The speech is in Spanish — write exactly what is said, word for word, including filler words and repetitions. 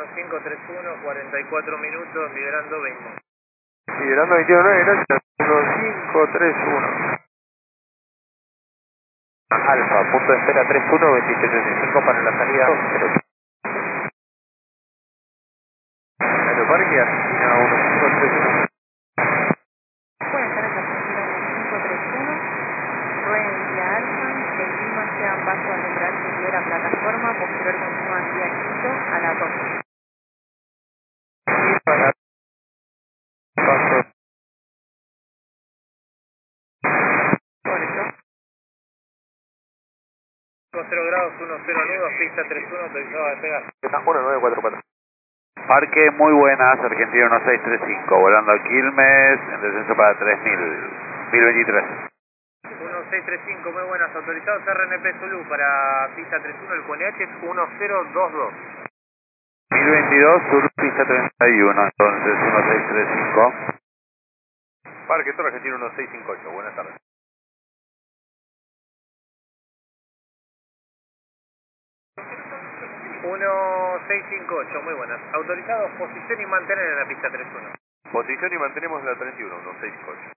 cinco tres uno, cuarenta y cuatro minutos, liberando veinte. Liberando veintiuno nueve, gracias. cinco tres uno. Alfa, punto de espera tres uno, veintisiete treinta y cinco para la salida dos cero ocho. Aeroparque Argentina uno cinco tres uno. Buenas tardes, Argentina uno cinco tres uno. Rueda en vía Alfa, en Lima sea paso al umbral de la plataforma, posterior continúa en vía Quito a la dos. Y para paso. Correcto. cero grados, uno cero nudos, pista tres uno, autorizado a despegar. uno nueve cuatro cuatro. Parque muy buenas, Argentina uno seis tres cinco, volando a Quilmes, en descenso para tres mil, mil veintitrés. uno seis tres cinco, muy buenas, autorizados R N P Zulu para pista tres uno, el Q N H es uno cero dos dos. mil veintidós, sur pista treinta y uno, entonces uno seis tres cinco. Parque Toro Argentina uno seis cinco ocho, buenas tardes. uno seis cinco ocho, muy buenas. Autorizados, posición y mantener en la pista tres uno. Posición y mantenemos la treinta y uno, uno seis cinco ocho.